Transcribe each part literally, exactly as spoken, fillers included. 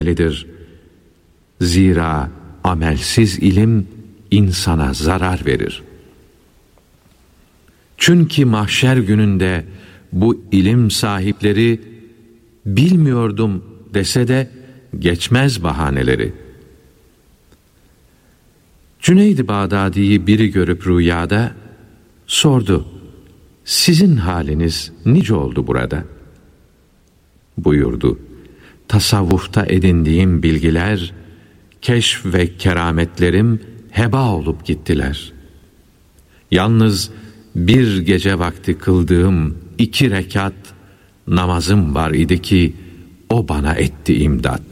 etmelidir. Zira amelsiz ilim insana zarar verir. Çünkü mahşer gününde bu ilim sahipleri bilmiyordum dese de geçmez bahaneleri. Cüneyd-i Bağdadi'yi biri görüp rüyada sordu. Sizin haliniz nice oldu burada? Buyurdu. Tasavvufta edindiğim bilgiler, keşf ve kerametlerim heba olup gittiler. Yalnız bir gece vakti kıldığım iki rekat namazım var idi ki o bana etti imdat.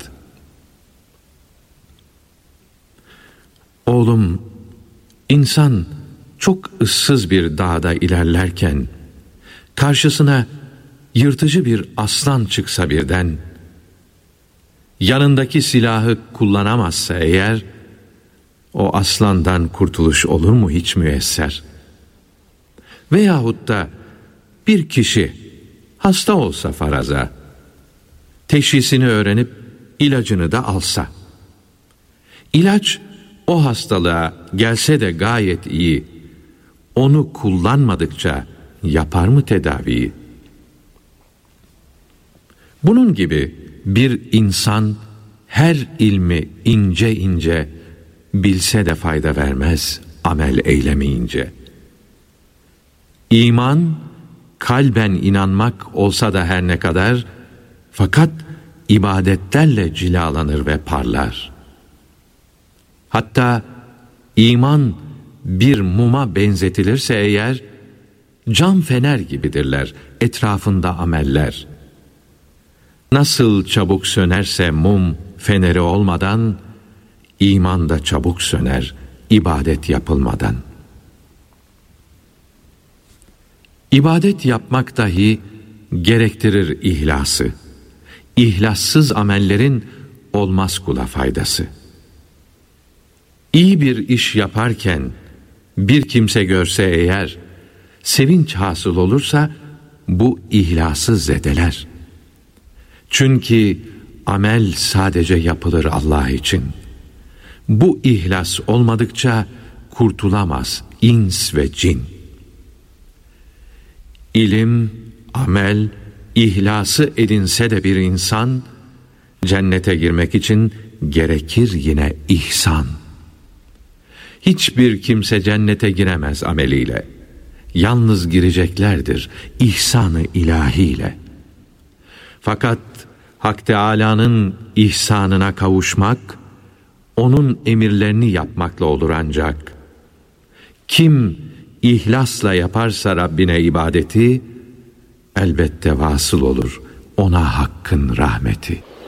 Oğlum, insan çok ıssız bir dağda ilerlerken karşısına yırtıcı bir aslan çıksa birden, yanındaki silahı kullanamazsa eğer, o aslandan kurtuluş olur mu hiç müyesser? Veyahut da bir kişi hasta olsa faraza, teşhisini öğrenip ilacını da alsa, ilaç o hastalığa gelse de gayet iyi, onu kullanmadıkça yapar mı tedaviyi? Bunun gibi bir insan her ilmi ince ince bilse de fayda vermez amel eylemeyince. İman, kalben inanmak olsa da her ne kadar, fakat ibadetlerle cilalanır ve parlar. Hatta iman bir muma benzetilirse eğer, cam fener gibidirler, etrafında ameller. Nasıl çabuk sönerse mum feneri olmadan, iman da çabuk söner ibadet yapılmadan. İbadet yapmak dahi gerektirir ihlası. İhlassız amellerin olmaz kula faydası. İyi bir iş yaparken bir kimse görse eğer, sevinç hasıl olursa bu ihlası zedeler. Çünkü amel sadece yapılır Allah için. Bu ihlas olmadıkça kurtulamaz ins ve cin. İlim, amel, ihlası edinse de bir insan, cennete girmek için gerekir yine ihsan. Hiçbir kimse cennete giremez ameliyle. Yalnız gireceklerdir ihsan-ı ilahiyle. Fakat Hak Teâlâ'nın ihsanına kavuşmak, onun emirlerini yapmakla olur ancak. Kim ihlasla yaparsa Rabbine ibadeti, elbette vasıl olur ona Hakk'ın rahmeti.